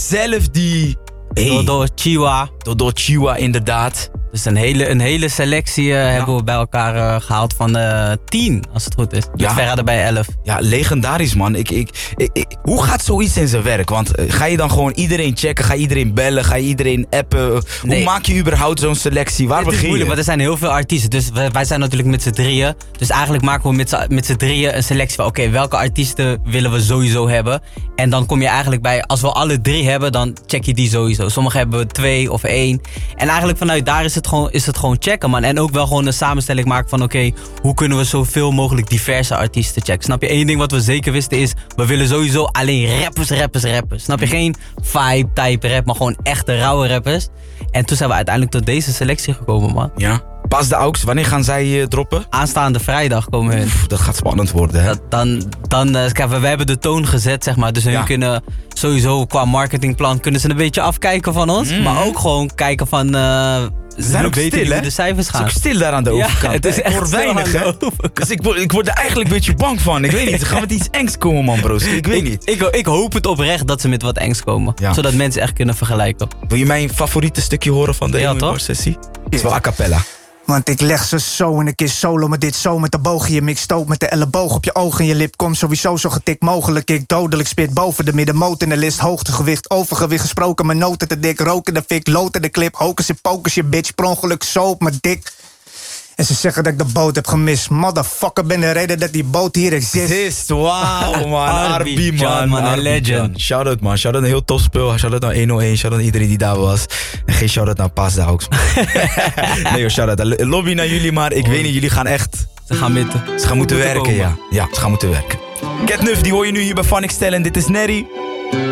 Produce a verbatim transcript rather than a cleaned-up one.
zelf die... Hey, Dodo, Chiwa. Dodo Chiwa, inderdaad. Dus een hele, een hele selectie uh, ja. hebben we bij elkaar uh, gehaald van uh, tien, als het goed is. Met Ja. Ferra erbij elf. Ja, legendarisch, man. Ik, ik, ik, ik- hoe gaat zoiets in zijn werk? Want uh, ga je dan gewoon iedereen checken? Ga je iedereen bellen? Ga je iedereen appen? Nee. Hoe maak je überhaupt zo'n selectie? Waar Het is begin je? moeilijk, want er zijn heel veel artiesten. Dus wij, wij zijn natuurlijk met z'n drieën. Dus eigenlijk maken we met z'n, met z'n drieën een selectie van... Oké, okay, welke artiesten willen we sowieso hebben? En dan kom je eigenlijk bij... Als we alle drie hebben, dan check je die sowieso. Sommigen hebben twee of één. En eigenlijk vanuit daar is het gewoon, is het gewoon checken, man. En ook wel gewoon een samenstelling maken van... Oké, okay, hoe kunnen we zoveel mogelijk diverse artiesten checken? Snap je? Eén ding wat we zeker wisten is... We willen sowieso alleen rappers, rappers, rappers. Snap je? Geen vibe-type rap, maar gewoon echte rauwe rappers. En toen zijn we uiteindelijk tot deze selectie gekomen, man. Ja. Pas de Aux, wanneer gaan zij uh, droppen? Aanstaande vrijdag komen hun. Pff, dat gaat spannend worden, hè? Dat, dan, dan, uh, kijk, we, we hebben de toon gezet, zeg maar. Dus hun Ja. kunnen sowieso qua marketingplan... kunnen ze een beetje afkijken van ons. Mm. Maar ook gewoon kijken van... Uh, Ze zijn ook weten stil, hoe hè? de cijfers Het is gaan. ook stil daar aan de Ja, overkant. het is hè? Ik echt hoor stil weinig, aan de hè? overkant. Dus ik word, ik word er eigenlijk een beetje bang van. Ik weet niet, er gaat met iets engs komen, man, bro. Ik weet niet. Ik, ik hoop het oprecht dat ze met wat engs komen. Ja. Zodat mensen echt kunnen vergelijken. Wil je mijn favoriete stukje horen van de Ja, Amy toch? Bar sessie? Het is wel a cappella. Want ik leg ze zo en een keer solo met dit zo met de boog in je mix stoot met de elleboog op je oog en je lip. Kom sowieso zo getikt mogelijk. Ik dodelijk spit boven de middenmoot in de list. Hoogtegewicht, overgewicht gesproken. Mijn noten te dik, roken de fik, loten de clip. Hocus en pocus je bitch, per ongeluk zo op mijn dik. En ze zeggen dat ik de boot heb gemist. Motherfucker, ben de reden dat die boot hier exist. Zist, wauw, man. Arby, Arby, John, man. man, een Arby, legend. John. Shout-out, man. Shout-out, een heel tof spul. Shout-out naar honderdéén. Shout-out naar iedereen die daar was. En geen shout-out naar Pas de Aux, man. Nee, joh, shout-out. Lobby naar jullie, maar ik weet niet, jullie gaan echt... Ze gaan met... Ze gaan moeten moeten werken, komen. ja. Ja, ze gaan moeten werken. Cat Nuff, die hoor je nu hier bij Funny Stellen. En dit is Nerry.